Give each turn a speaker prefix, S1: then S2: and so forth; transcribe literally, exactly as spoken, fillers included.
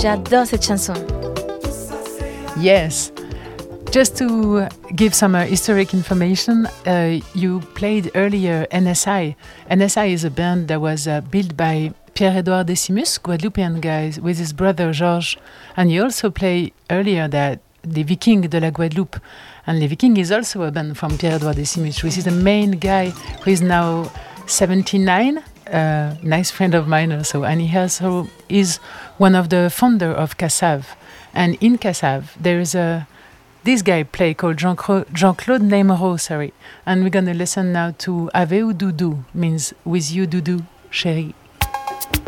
S1: J'adore cette chanson.
S2: Yes. Just to give some uh, historic information, uh, you played earlier N S I. N S I is a band that was uh, built by Pierre-Edouard Decimus, Guadeloupean guy, with his brother Georges. And you also played earlier that Les Vikings de la Guadeloupe. And Les Vikings is also a band from Pierre-Edouard Decimus, which is the main guy who is now seventy-nine, a uh, nice friend of mine also. And he also is one of the founder of Kassav. And in Kassav, there is a this guy play called Jean-Claude Neymero, sorry. And we're going to listen now to Avec ou Doudou, means with you, Doudou, chérie.